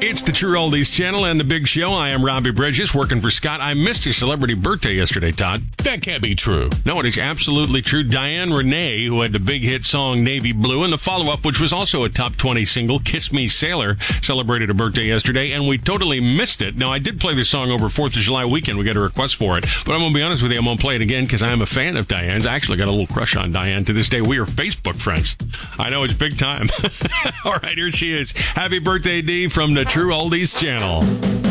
It's the True Oldies channel and the Big Show. I am Robbie Bridges, working for Scott. I missed your celebrity birthday yesterday, Todd. That can't be true. No, it is absolutely true. Diane Renee, who had the big hit song Navy Blue, and the follow-up, which was also a top 20 single, Kiss Me Sailor, celebrated her birthday yesterday, and we totally missed it. Now, I did play this song over 4th of July weekend. We got a request for it. But I'm going to be honest with you, I'm going to play it again because I am a fan of Diane's. I actually got a little crush on Diane. To this day, we are Facebook friends. I know, it's big time. All right, here she is. Happy birthday, Dee, from the True Oldies channel.